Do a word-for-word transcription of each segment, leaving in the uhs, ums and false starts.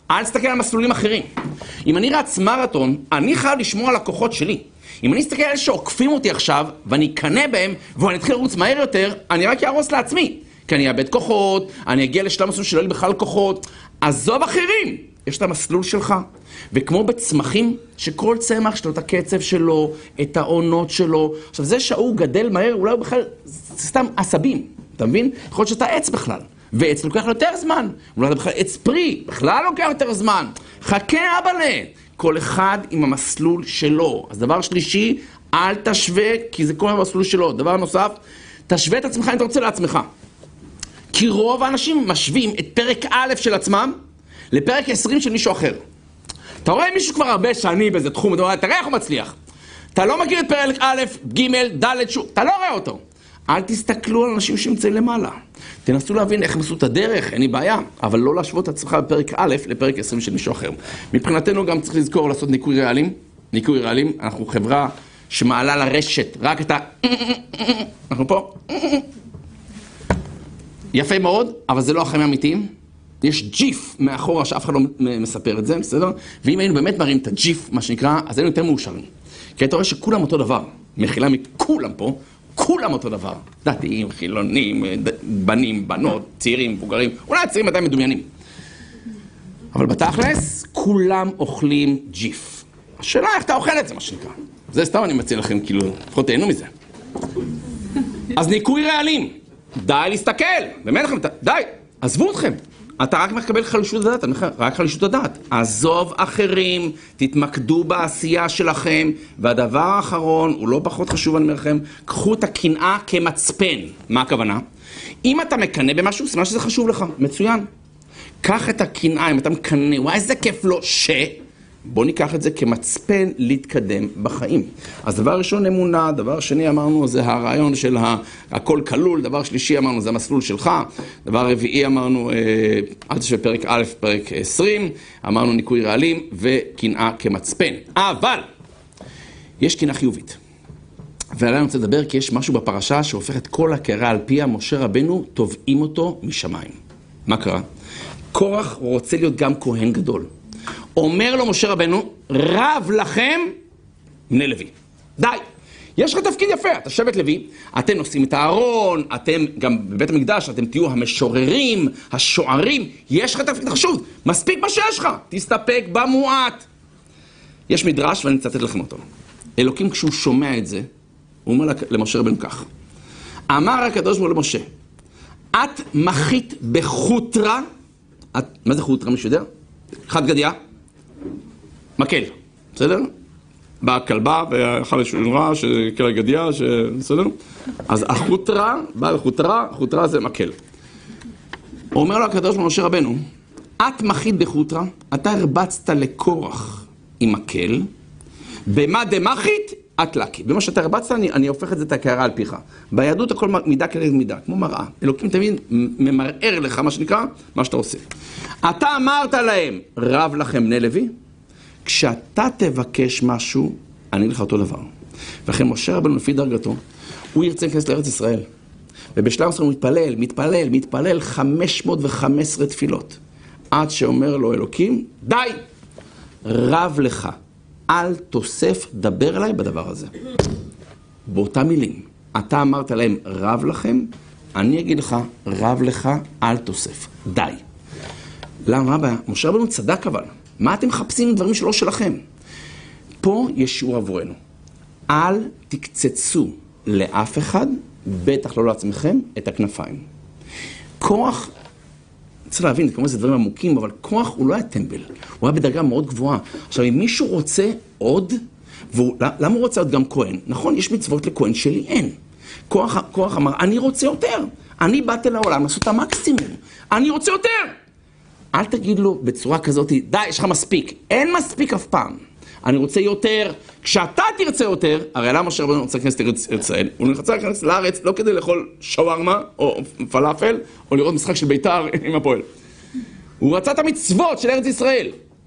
אל תסתכל על מסלולים אחרים. אם אני רץ מרתון, אני חייב לשמור על הכוחות שלי. אם אני אסתכל על שעוקפים אותי עכשיו, ואני אקנה בהם, ואני אתחיל לרוץ מהר יותר, אני רק יהרוס לעצמי. כי אני אאבד כוחות, אני אגיע לשלב מסלול שלא לי בכלל כוחות. עזוב אחרים. יש את המסלול שלך. וכמו בצמחים, שכל צמח שלו, את הקצב שלו, את העונות שלו. עכשיו, זה שהוא גדל מהר, אולי הוא בכלל סתם עשבים. אתה מבין? יכול להיות שאתה עץ בכלל. ועץ לוקח יותר זמן. אולי אתה בכלל עץ פרי, בכלל לוקח יותר זמן. חכה אבאלה. כל אחד עם המסלול שלו. אז דבר שלישי, אל תשווה, כי זה כל המסלול שלו. דבר נוסף, תשווה את עצמך אם אתה רוצה לעצמך. כי רוב האנשים משווים את פרק א' של עצמם לפרק עשרים של מישהו אחר. אתה רואה מישהו כבר הרבה שנים באיזה תחום, אתה רואה, תראה איך הוא מצליח. אתה לא מכיר את פרק א', ג', ד', שוב, אתה לא רואה אותו. אל תסתכלו על אנשים שנמצאים למעלה. תנסו להבין איך הם עשו את הדרך, אין לי בעיה, אבל לא להשוות את עצמך בפרק א' לפרק עשרים של מישהו אחר. מבחינתנו גם צריך לזכור לעשות ניקוי ריאלים. ניקוי ריאלים, אנחנו חברה שמעלה לרשת רק את ה... אנחנו פה. יפה מאוד, אבל זה לא החיים האמיתיים. יש ג'יף מאחורה שאף אחד לא מספר את זה, בסדר? ואם היינו באמת מראים את הג'יף, מה שנקרא, אז היינו יותר מאושרים. כי אתה רואה שכולם אותו דבר. מחילה מכולם פה, כולם אותו דבר. דתיים, חילונים, בנים, בנות, צעירים, מבוגרים, אולי הצעירים עדיין מדומיינים. אבל בתכלס, כולם אוכלים ג'יף. השאלה איך אתה אוכל את זה, מה שנקרא. זה סתם אני מציע לכם, כאילו, לפחות תהנו מזה. אז ניקוי רעלים. די להסתכל. באמת לכם, די, עזבו אתכם. אתה רק מקבל חלישות הדעת, רק חלישות הדעת. עזוב אחרים, תתמקדו בעשייה שלכם, והדבר האחרון, הוא לא פחות חשוב אני אומר לכם, קחו את הקנאה כמצפן. מה הכוונה? אם אתה מקנא במשהו, סימן שזה חשוב לך, מצוין. קח את הקנאה, אם אתה מקנא, וואי, איזה כיף לו, ש... בוא ניקח את זה כמצפן להתקדם בחיים. אז דבר ראשון אמונה, דבר שני אמרנו זה הרעיון של הכל כלול, דבר שלישי אמרנו זה המסלול שלך, דבר רביעי אמרנו עד שפרק א' פרק עשרים, אמרנו ניקוי רעלים וקנאה כמצפן. אבל יש קנאה חיובית. ועליי אני רוצה לדבר כי יש משהו בפרשה שהופך את כל הקערה על פיה, משה רבנו תובעים אותו משמיים. מה קרה? קורח רוצה להיות גם כהן גדול. אומר לו משה רבנו, רב לכם בני לוי. די, יש לך תפקיד יפה, אתה שבט לוי, אתם נושאים את הארון, אתם גם בבית המקדש, אתם תהיו המשוררים, השוערים, יש לך תפקיד חשוב, מספיק מה שיש לך, תסתפק במועט. יש מדרש ואני אצטט לכם אותו. אלוקים כשהוא שומע את זה, הוא אומר למשה רבנו כך, אמר הקדוש ברוך הוא למשה, את מחית בחוטרה, את, מה זה חוטרה מישהו יודע? חד גדיה, מקל, בסדר? באה כלבה ואכל לשונרה, שקל גדיה, בסדר? אז החוטרה, באה לחוטרה, החוטרה זה מקל. הוא אומר לו הקדוש ברוך הוא משה רבנו, את מחית בחוטרה, אתה הרבצת לקורח עם מקל, במה דמחית? את לקי. במה שאתה הרבצת, אני, אני הופך את זה את הקערה על פיך. ביהדות הכל מידה כנגד מידה, כמו מראה. אלוקים תמיד ממרער לך, מה שנקרא, מה שאתה עושה. אתה אמרת להם, רב לכם בני לוי, כשאתה תבקש משהו, אני אגיד לך אותו דבר. ולכן משה רבנו לפי דרגתו, הוא ירצה להיכנס לארץ ישראל. ובשלב מסוים הוא מתפלל, מתפלל, מתפלל חמש מאות וחמש עשרה תפילות. עד שאומר לו אלוקים, די, רב לך. אל תוסף, דבר אליי בדבר הזה. באותה מילים, אתה אמרת להם, רב לכם, אני אגיד לך, רב לך, אל תוסף. די. למה הבעיה? משה רבנו צדק אבל. מה אתם מחפשים דברים שלא שלכם? פה יש שיעור עבורנו. אל תקצצו לאף אחד, בטח לא לעצמכם, את הכנפיים. כוח, צריך להבין, כמו זה דברים עמוקים, אבל כוח הוא לא היה טמבל. הוא היה בדרגה מאוד גבוהה. עכשיו, אם מישהו רוצה עוד, והוא, למה הוא רוצה עוד גם כהן? נכון, יש מצוות לכהן שלי, אין. כוח, כוח אמר, אני רוצה יותר. אני באתי לעולם לעשות את המקסימום. אני רוצה יותר. אל תגיד לו בצורה כזאת, די, יש לך מספיק. אין מספיק אף פעם. אני רוצה יותר. כשאתה תרצה יותר, הרי למה משה רבנו רוצה להיכנס לארץ ישראל? הוא רוצה להיכנס לארץ לא כדי לאכול שווארמה או פלאפל, או לראות משחק של בית"ר עם הפועל. הוא רצה את המצוות של ארץ ישראל.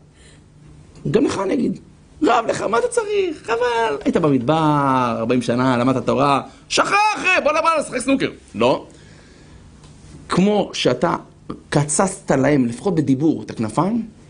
גם לך אני אגיד, רב לך, מה אתה צריך? חבל. היית במדבר, ארבעים שנה, למדת תורה, שחרר אחרי, בוא לבוא לשחק סנוקר. לא. כמו שאתה קצצת להם, לפחות בדיבור, את הכנפיים,